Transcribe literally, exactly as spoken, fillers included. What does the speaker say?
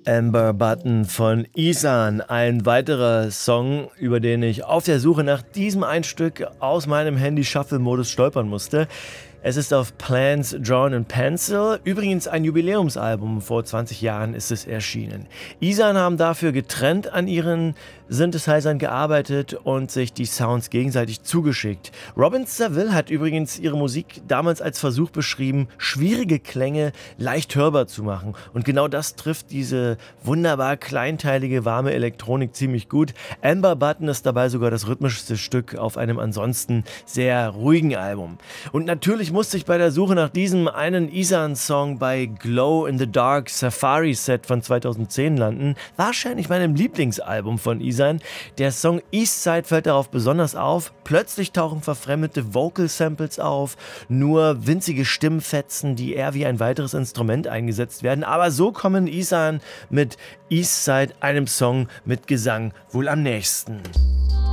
Amber Button von Ihsahn, ein weiterer Song, über den ich auf der Suche nach diesem ein Stück aus meinem Handy-Shuffle-Modus stolpern musste. Es ist auf Plans, Drawn and Pencil. Übrigens ein Jubiläumsalbum, vor zwanzig Jahren ist es erschienen. Ihsahn haben dafür getrennt an ihren Synthesizern gearbeitet und sich die Sounds gegenseitig zugeschickt. Robin Saville hat übrigens ihre Musik damals als Versuch beschrieben, schwierige Klänge leicht hörbar zu machen. Und genau das trifft diese wunderbar kleinteilige, warme Elektronik ziemlich gut. Amber Button ist dabei sogar das rhythmischste Stück auf einem ansonsten sehr ruhigen Album. Und natürlich musste ich bei der Suche nach diesem einen Ihsahn-Song bei Glow in the Dark Safari Set von zweitausendzehn landen. Wahrscheinlich meinem Lieblingsalbum von Ihsahn. Der Song Eastside fällt darauf besonders auf. Plötzlich tauchen verfremdete Vocal Samples auf, nur winzige Stimmfetzen, die eher wie ein weiteres Instrument eingesetzt werden. Aber so kommen Ihsahn mit Eastside, einem Song mit Gesang, wohl am nächsten.